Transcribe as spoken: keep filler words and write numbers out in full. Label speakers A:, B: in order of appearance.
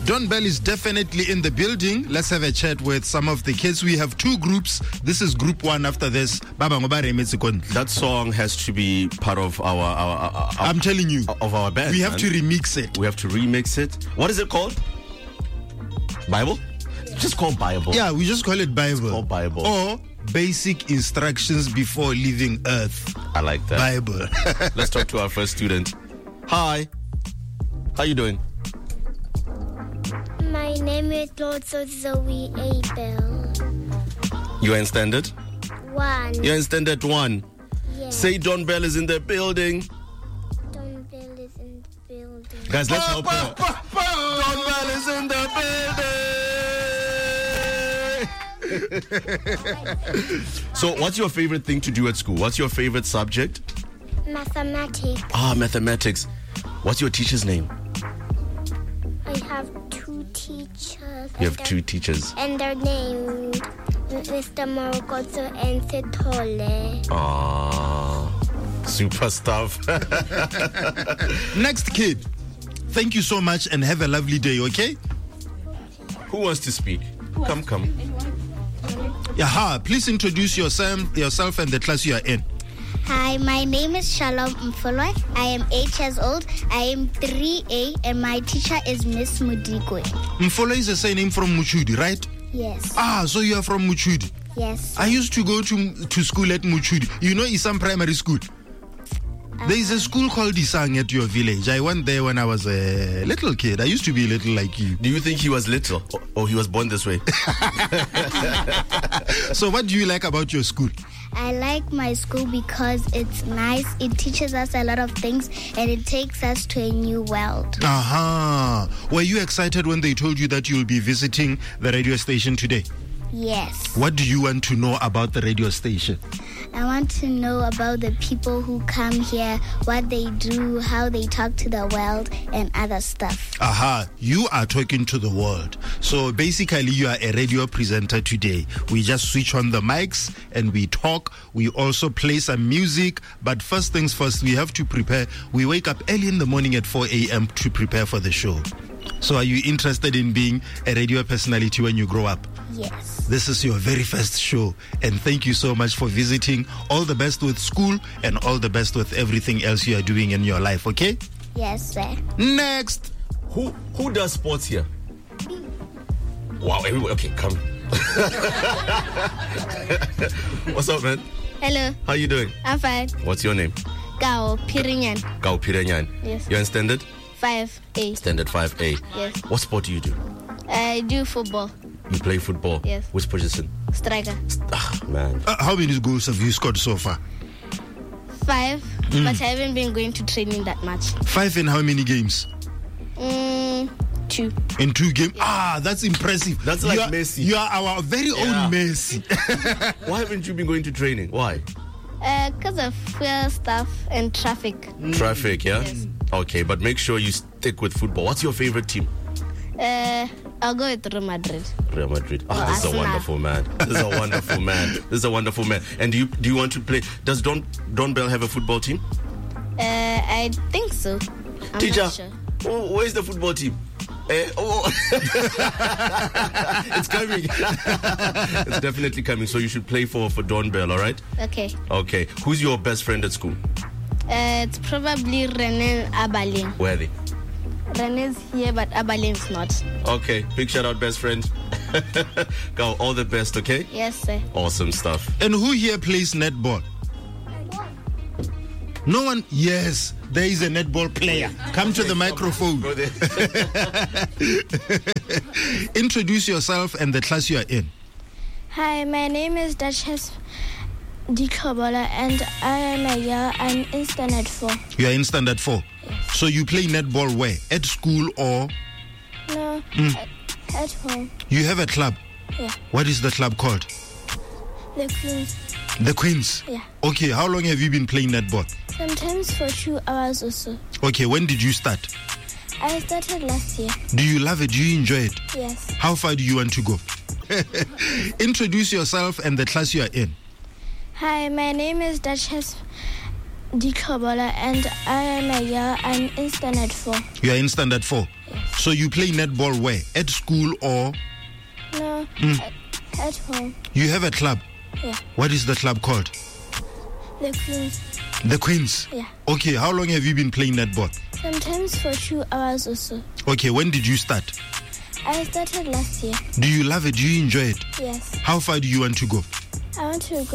A: Don Bell is definitely in the building. Let's have a chat with some of the kids. We have two groups. This is group one. After this,
B: that song has to be part of our, our, our, our
A: I'm telling you,
B: of our band.
A: We have
B: man.
A: to remix it.
B: We have to remix it. What is it called? Bible? Just called Bible.
A: Yeah, we just call it Bible.
B: It's called Bible.
A: Or basic instructions before leaving Earth.
B: I like that.
A: Bible.
B: Let's talk to our first student. Hi. How you doing?
C: My name is Lotso Zoe Abel.
B: You are in standard?
C: One.
B: You're in standard one.
C: Yes.
B: Say Don Bell is in the building.
C: Don Bell is in the building.
B: Guys, let's help her. Don Bell is in the building. So, what's your favorite thing to do at school? What's your favorite subject?
C: Mathematics.
B: Ah, mathematics. What's your teacher's name?
C: I have two teachers.
B: You have two teachers.
C: And their names Mister Morokotso and Setole.
B: Ah, super stuff.
A: Next kid. Thank you so much and have a lovely day, okay?
B: Who wants to speak? Come, come.
A: Yaha, please introduce yourself, yourself and the class you are in.
C: Hi, my name is Shalom Mfolwe. I am eight years old. I am three A and my teacher is Miss Mudigwe.
A: Mfolwe is a surname from Muchudi, right?
C: Yes.
A: Ah, so you are from Muchudi?
C: Yes.
A: I used to go to to school at Muchudi. You know Isang Primary School? Uh, there is a school called Isang at your village. I went there when I was a little kid. I used to be little like you.
B: Do you think he was little or, or he was born this way?
A: So what do you like about your school?
C: I like my school because it's nice. It teaches us a lot of things and it takes us to a new world.
A: Aha. Uh-huh. Were you excited when they told you that you'll be visiting the radio station today?
C: Yes.
A: What do you want to know about the radio station?
C: I want to know about the people who come here, what they do, how they talk to the world, and other stuff.
A: Aha, you are talking to the world. So basically, you are a radio presenter today. We just switch on the mics and we talk. We also play some music. But first things first, we have to prepare. We wake up early in the morning at four a.m. to prepare for the show. So are you interested in being a radio personality when you grow up?
C: Yes.
A: This is your very first show. And thank you so much for visiting. All the best with school and all the best with everything else you are doing in your life, okay?
C: Yes, sir.
A: Next.
B: Who who does sports here? Wow, everybody, okay, come. What's up, man?
D: Hello.
B: How you doing?
D: I'm fine.
B: What's your name?
D: Gao Pirinyan.
B: Gao Pirinyan.
D: Yes.
B: You're in standard?
D: five A.
B: Standard five A.
D: Yes.
B: What sport do you do?
D: I do football.
B: You play football?
D: Yes.
B: Which position?
D: Striker.
B: Ah, man.
A: Uh, how many goals have you scored so far?
D: Five, mm. but I haven't been going to training that much.
A: Five in how many games?
D: Mm, two.
A: In two games? Yeah. Ah, that's impressive.
B: That's like
A: you are,
B: Messi.
A: You are our very yeah. own Messi.
B: Why haven't you been going to training? Why?
D: Because uh, of fuel stuff and traffic.
B: Mm. Traffic, yeah? Yes. Okay, but make sure you stick with football. What's your favorite team?
D: Uh, I'll go with Real Madrid.
B: Real Madrid. Oh,
D: oh
B: this is a wonderful man. This is a wonderful man. This is a wonderful man. And do you do you want to play? Does Don Don Bell have a football team?
D: Uh, I think so. I'm
B: Teacher,
D: not sure.
B: Oh, where's the football team? Eh, oh, it's coming. It's definitely coming. So you should play for for Don Bell. All right.
D: Okay.
B: Okay. Who's your best friend at school?
D: Uh, it's probably René Abalin.
B: Where are they?
D: René's here, but Abalin's not.
B: Okay, big shout out, best friend. Go, all the best, okay?
D: Yes, sir.
B: Awesome stuff.
A: And who here plays netball? No one? Yes, there is a netball player. Come to the microphone.
B: Go there.
A: Introduce yourself and the class you are in.
E: Hi, my name is Duchess Dikobola and I am a year. I'm in standard four.
A: You are in standard four?
E: Yes.
A: So you play netball where? At school or?
E: No, mm. at, at home.
A: You have a club?
E: Yeah.
A: What is the club called?
E: The Queens.
A: The Queens?
E: Yeah.
A: Okay, how long have you been playing netball?
E: Sometimes for two hours or so.
A: Okay, when did you start?
E: I started last year.
A: Do you love it? Do you enjoy it?
E: Yes.
A: How far do you want to go? Introduce yourself and the class you are in.
E: Hi, my name is Duchess Dikobola and I am a year. I'm in standard four.
A: You are in standard four?
E: Yes.
A: So you play netball where? At school or?
E: No,
A: Mm.
E: at, at home.
A: You have a club?
E: Yeah.
A: What is the club called?
E: The Queens.
A: The Queens?
E: Yeah.
A: Okay, how long have you been playing netball?
E: Sometimes for two hours or so.
A: Okay, when did you start?
E: I started last year.
A: Do you love it? Do you enjoy it?
E: Yes.
A: How far do you want to go?
E: I want to go